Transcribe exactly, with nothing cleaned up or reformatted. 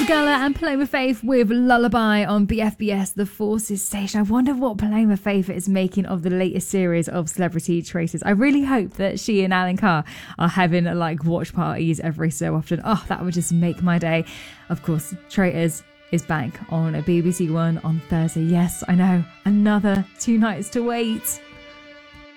Gala and Paloma Faith with Lullaby on B F B S, The Forces station. I wonder what Paloma Faith is making of the latest series of Celebrity Traitors. I really hope that she and Alan Carr are having like watch parties every so often. Oh, that would just make my day. Of course, Traitors is back on a B B C One on Thursday. Yes, I know. Another two nights to wait.